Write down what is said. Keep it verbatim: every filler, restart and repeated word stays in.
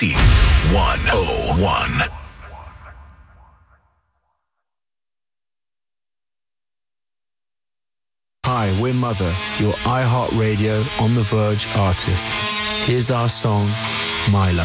C one oh one. Hi, we're Mother, your iHeartRadio On The Verge artist. Here's our song, My Love.